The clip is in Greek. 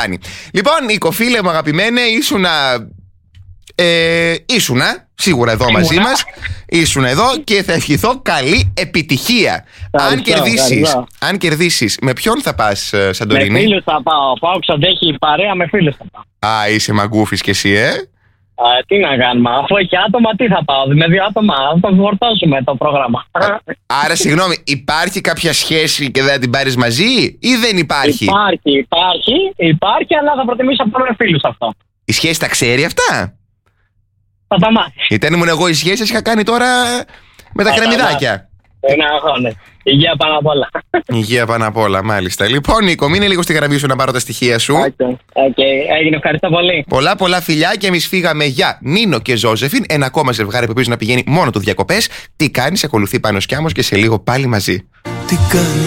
φτάνει. Λοιπόν, Νίκο, φίλε μου αγαπημένε, ήσουνα σίγουρα εδώ μαζί μας. Ήσουν εδώ και θα ευχηθώ καλή επιτυχία. Αν κερδίσεις, με ποιον θα πας, Σαντορίνη? Με φίλους θα πάω. Πάω ξαντέχει παρέα, με φίλους θα πάω. Α, είσαι μαγκούφης κι εσύ, Τι να κάνουμε, αφού έχει άτομα, τι θα πάω? Με 2 άτομα, θα το φορτώσουμε το πρόγραμμα. Άρα, συγγνώμη, υπάρχει κάποια σχέση και δεν θα την πάρεις μαζί ή δεν υπάρχει? Υπάρχει, αλλά θα προτιμήσω να πάω με φίλους αυτό. Η σχέση τα ξέρει αυτά? Θα τα μάθει. Γιατί αν ήμουν εγώ η σχέση, είχα κάνει τώρα με τα κρεμμυδάκια. Ένα αγώνα. Υγεία πάνω απ' όλα. Υγεία πάνω απ' όλα, μάλιστα. Λοιπόν, Νίκο, μείνε λίγο στη γραμμή σου να πάρω τα στοιχεία σου. Έγινε, ευχαριστώ πολύ. Πολλά φιλιά και εμείς φύγαμε για Νίνο και Ζώζεφιν. Ένα ακόμα ζευγάρι που ελπίζω να πηγαίνει μόνο του διακοπές. Τι κάνεις, ακολουθεί Πάνος Κιάμος και σε λίγο πάλι μαζί.